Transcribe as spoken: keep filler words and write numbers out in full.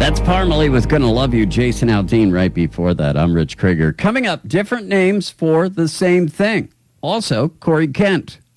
That's Parmalee with Gonna Love You. Jason Aldean right before that. I'm Rich Krieger. Coming up, different names for the same thing. Also, Corey Kent.